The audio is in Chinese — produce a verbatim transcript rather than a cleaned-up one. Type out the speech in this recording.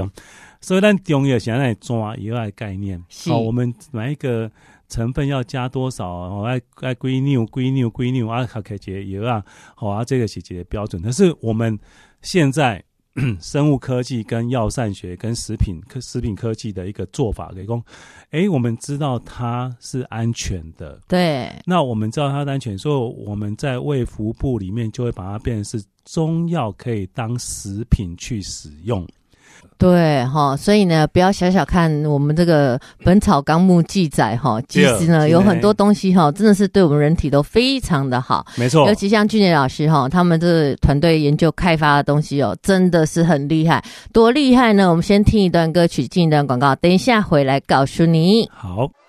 所以咱重要是来抓药的概念。好、哦，我们买一个成分要加多少？哦，爱爱几纽几纽几纽啊，卡克节药啊，好、哦、啊，这个是一个标准。可是我们现在生物科技跟药膳学跟食品科食品科技的一个做法，给讲，哎，我们知道它是安全的， 对。那我们知道它是安全，所以我们在卫福部里面就会把它变成是中药可以当食品去使用。 对哈，所以呢，不要小小看我们这个《本草纲目》记载哈，其实呢有很多东西哈，真的是对我们人体都非常的好。 没错， 尤其像俊杰老师哈，他们这个团队研究开发的东西哦，真的是很厉害。多厉害呢？我们先听一段歌曲，进一段广告，等一下回来告诉你。 好。